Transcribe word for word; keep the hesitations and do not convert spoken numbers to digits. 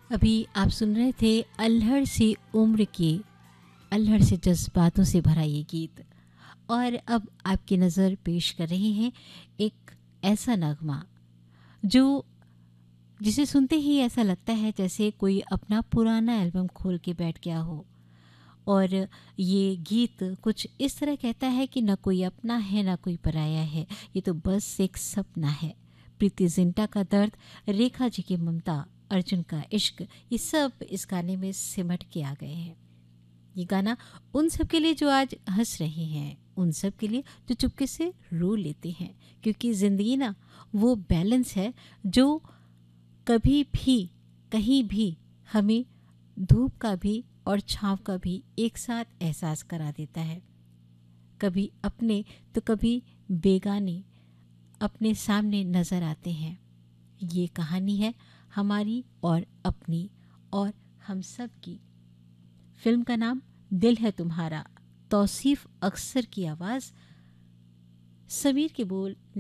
अभी आप सुन रहे थे अल्हड़ सी उम्र की अल्हड़ से जज्बातों से भरा ये गीत। और अब आपकी नज़र पेश कर रहे हैं एक ऐसा नगमा जो जिसे सुनते ही ऐसा लगता है जैसे कोई अपना पुराना एल्बम खोल के बैठ गया हो। और ये गीत कुछ इस तरह कहता है कि न कोई अपना है न कोई पराया है, ये तो बस एक सपना है। प्रीति जिंटा का दर्द, रेखा जी की ममता, अर्जुन का इश्क, ये सब इस गाने में सिमट के आ गए हैं। ये गाना उन सब के लिए जो आज हंस रहे हैं, उन सब के लिए जो चुपके से रो लेते हैं, क्योंकि ज़िंदगी ना वो बैलेंस है जो कभी भी कहीं भी हमें धूप का भी और छाँव का भी एक साथ एहसास करा देता है। कभी अपने तो कभी बेगाने अपने सामने नज़र आते हैं। ये कहानी है हमारी और अपनी और हम सब की। फिल्म का नाम दिल है तुम्हारा, तौसीफ अख्तर की आवाज़, समीर के बोल